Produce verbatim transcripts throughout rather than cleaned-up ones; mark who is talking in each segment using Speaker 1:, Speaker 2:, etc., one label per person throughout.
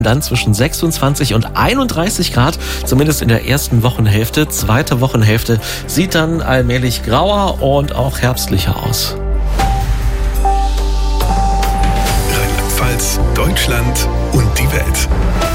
Speaker 1: Dann zwischen sechsundzwanzig und einunddreißig Grad, zumindest in der ersten Wochenhälfte. Zweite Wochenhälfte sieht dann allmählich grauer und auch herbstlicher aus.
Speaker 2: Rheinland-Pfalz, Deutschland und die Welt.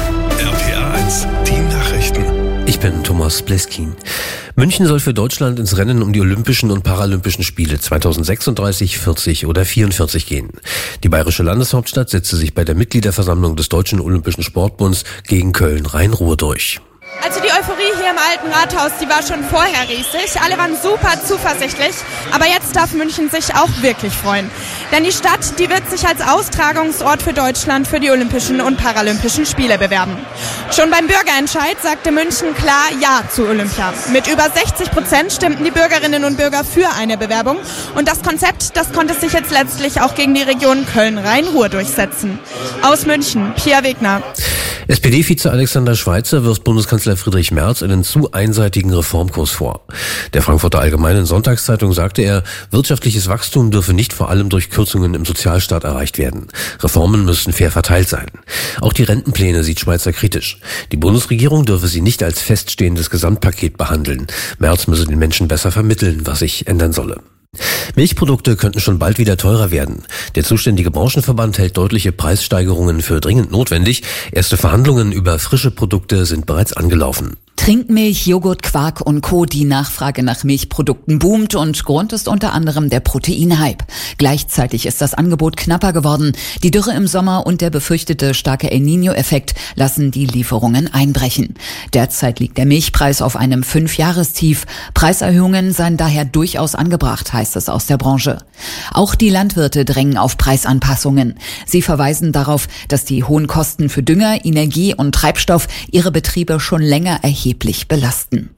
Speaker 2: R P R eins, die Nachrichten.
Speaker 3: Ich bin Thomas Bleskin. München soll für Deutschland ins Rennen um die Olympischen und Paralympischen Spiele zweitausendsechsunddreißig, vierzig oder vierundvierzig gehen. Die bayerische Landeshauptstadt setzte sich bei der Mitgliederversammlung des Deutschen Olympischen Sportbunds gegen Köln-Rhein-Ruhr durch.
Speaker 4: Also die Euphorie hier im Alten Rathaus, die war schon vorher riesig. Alle waren super zuversichtlich. Aber jetzt darf München sich auch wirklich freuen. Denn die Stadt, die wird sich als Austragungsort für Deutschland für die Olympischen und Paralympischen Spiele bewerben. Schon beim Bürgerentscheid sagte München klar Ja zu Olympia. Mit über sechzig Prozent stimmten die Bürgerinnen und Bürger für eine Bewerbung. Und das Konzept, das konnte sich jetzt letztlich auch gegen die Region Köln-Rhein-Ruhr durchsetzen. Aus München, Pia Wegner.
Speaker 3: S P D-Vize Alexander Schweitzer wirft Bundeskanzler Friedrich Merz einen zu einseitigen Reformkurs vor. Der Frankfurter Allgemeinen Sonntagszeitung sagte er, wirtschaftliches Wachstum dürfe nicht vor allem durch Kürzungen im Sozialstaat erreicht werden. Reformen müssten fair verteilt sein. Auch die Rentenpläne sieht Schweitzer kritisch. Die Bundesregierung dürfe sie nicht als feststehendes Gesamtpaket behandeln. Merz müsse den Menschen besser vermitteln, was sich ändern solle. Milchprodukte könnten schon bald wieder teurer werden. Der zuständige Branchenverband hält deutliche Preissteigerungen für dringend notwendig. Erste Verhandlungen über frische Produkte sind bereits angelaufen.
Speaker 5: Trinkmilch, Joghurt, Quark und Co. Die Nachfrage nach Milchprodukten boomt und Grund ist unter anderem der Proteinhype. Gleichzeitig ist das Angebot knapper geworden. Die Dürre im Sommer und der befürchtete starke El Niño-Effekt lassen die Lieferungen einbrechen. Derzeit liegt der Milchpreis auf einem Fünfjahrestief. Preiserhöhungen seien daher durchaus angebracht, heißt es aus der Branche. Auch die Landwirte drängen auf Preisanpassungen. Sie verweisen darauf, dass die hohen Kosten für Dünger, Energie und Treibstoff ihre Betriebe schon länger erheblich belasten.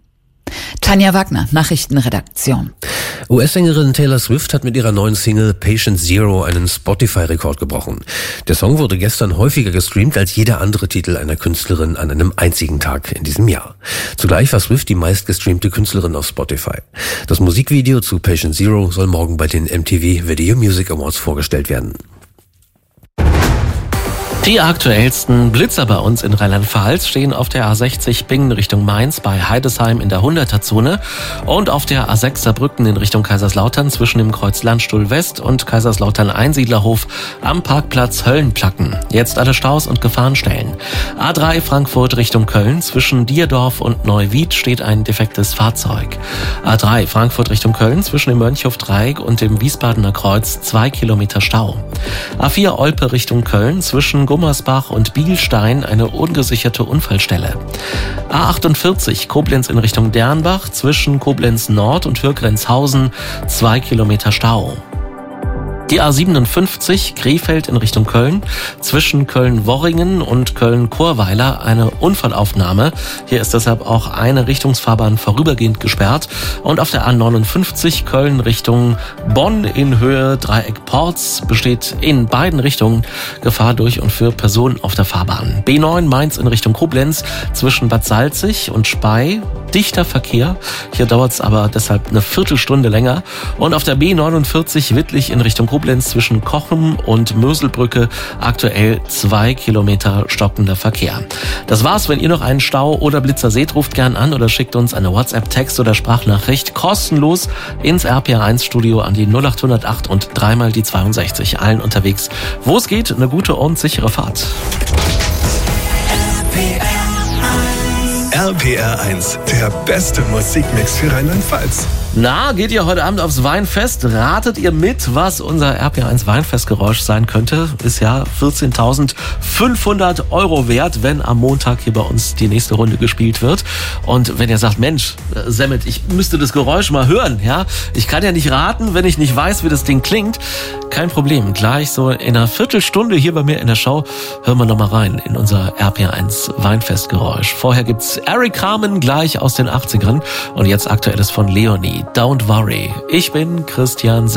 Speaker 5: Tanja Wagner, Nachrichtenredaktion.
Speaker 3: U S-Sängerin Taylor Swift hat mit ihrer neuen Single Patient Zero einen Spotify-Rekord gebrochen. Der Song wurde gestern häufiger gestreamt als jeder andere Titel einer Künstlerin an einem einzigen Tag in diesem Jahr. Zugleich war Swift die meistgestreamte Künstlerin auf Spotify. Das Musikvideo zu Patient Zero soll morgen bei den M T V Video Music Awards vorgestellt werden.
Speaker 1: Die aktuellsten Blitzer bei uns in Rheinland-Pfalz stehen auf der A sechzig Bingen Richtung Mainz bei Heidesheim in der hunderter-Zone und auf der A sechs Saarbrücken in Richtung Kaiserslautern zwischen dem Kreuz Landstuhl West und Kaiserslautern-Einsiedlerhof am Parkplatz Höllenplacken. Jetzt alle Staus und Gefahrenstellen. A drei Frankfurt Richtung Köln zwischen Dierdorf und Neuwied steht ein defektes Fahrzeug. A drei Frankfurt Richtung Köln zwischen dem Mönchhof-Dreieck und dem Wiesbadener Kreuz zwei Kilometer Stau. A vier Olpe Richtung Köln zwischen Gummersbach und Bielstein eine ungesicherte Unfallstelle. A achtundvierzig Koblenz in Richtung Dernbach zwischen Koblenz Nord und Hürgrenzhausen zwei Kilometer Stau. Die A siebenundfünfzig Krefeld in Richtung Köln zwischen Köln-Worringen und Köln-Chorweiler eine Unfallaufnahme. Hier ist deshalb auch eine Richtungsfahrbahn vorübergehend gesperrt. Und auf der A neunundfünfzig Köln Richtung Bonn in Höhe Dreieck Porz besteht in beiden Richtungen Gefahr durch und für Personen auf der Fahrbahn. B neun Mainz in Richtung Koblenz zwischen Bad Salzig und Spey. Dichter Verkehr. Hier dauert es aber deshalb eine Viertelstunde länger. Und auf der B neunundvierzig Wittlich in Richtung Koblenz zwischen Kochem und Möselbrücke aktuell zwei Kilometer stockender Verkehr. Das war's. Wenn ihr noch einen Stau oder Blitzer seht, ruft gern an oder schickt uns eine WhatsApp, Text oder Sprachnachricht kostenlos ins R P R eins Studio an die null acht null acht und dreimal die zweiundsechzig. Allen unterwegs, wo es geht, eine gute und sichere Fahrt.
Speaker 2: R P R eins, der beste Musikmix für Rheinland-Pfalz.
Speaker 1: Na, geht ihr heute Abend aufs Weinfest? Ratet ihr mit, was unser R P R eins Weinfestgeräusch sein könnte? Ist ja vierzehntausendfünfhundert Euro wert, wenn am Montag hier bei uns die nächste Runde gespielt wird. Und wenn ihr sagt, Mensch, Semmet, ich müsste das Geräusch mal hören, ja? Ich kann ja nicht raten, wenn ich nicht weiß, wie das Ding klingt. Kein Problem. Gleich so in einer Viertelstunde hier bei mir in der Show hören wir nochmal rein in unser R P R eins Weinfestgeräusch. Vorher gibt's Eric Carmen gleich aus den achtzigern und jetzt aktuelles von Leonie. Don't worry. Ich bin Christian Semmet.